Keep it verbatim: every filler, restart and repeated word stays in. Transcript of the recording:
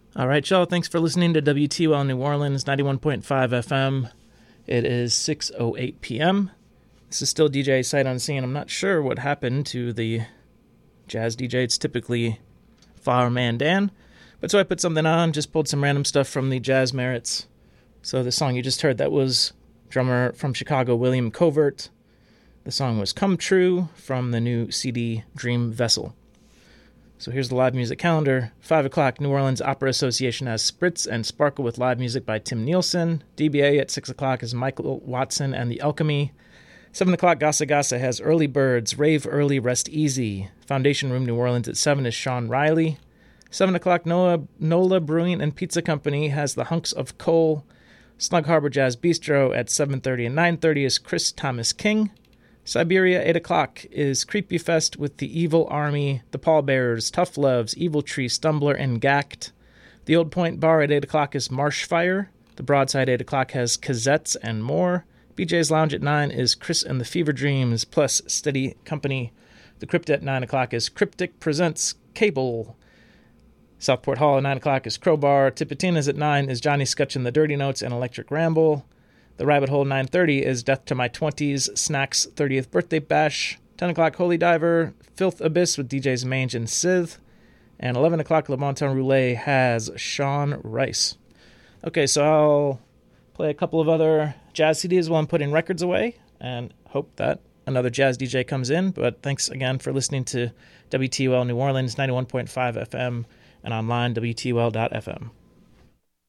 All right, y'all. Thanks for listening to W T O L New Orleans, ninety-one point five F M. It is six oh eight p.m. This is still D J Sight Unseen. I'm not sure what happened to the jazz D J. It's typically Flower Man Dan. But so I put something on, just pulled some random stuff from the Jazz Merits. So the song you just heard, that was drummer from Chicago, William Covert. The song was Come True from the new C D Dream Vessel. So here's the live music calendar. five o'clock, New Orleans Opera Association has Spritz and Sparkle with live music by Tim Nielsen. D B A at six o'clock is Michael Watson and the Alchemy. seven o'clock, Gasa Gasa has Early Birds, Rave Early, Rest Easy. Foundation Room New Orleans at seven is Sean Riley. seven o'clock, Nola, Nola Brewing and Pizza Company has the Hunks of Coal. Snug Harbor Jazz Bistro at seven thirty and nine thirty is Chris Thomas King. Siberia, eight o'clock, is Creepy Fest with the Evil Army, the Pallbearers, Tough Loves, Evil Tree, Stumbler, and Gact. The Old Point Bar at eight o'clock is Marshfire. The Broadside, eight o'clock, has Cazettes and more. B J's Lounge at nine is Chris and the Fever Dreams, plus Steady Company. The Crypt at nine o'clock is Cryptic Presents Cable. Southport Hall at nine o'clock is Crowbar. Tipitina's at nine is Johnny Scutch and the Dirty Notes and Electric Ramble. The Rabbit Hole nine thirty is Death to My twenties, Snacks thirtieth Birthday Bash. ten o'clock Holy Diver, Filth Abyss with D Js Mange and Sith. And eleven o'clock Le Bon Temps Roulette has Sean Rice. Okay, so I'll play a couple of other jazz C Ds while I'm putting records away and hope that another jazz D J comes in. But thanks again for listening to W T O L New Orleans, ninety-one point five F M, and online, W T O L dot F M.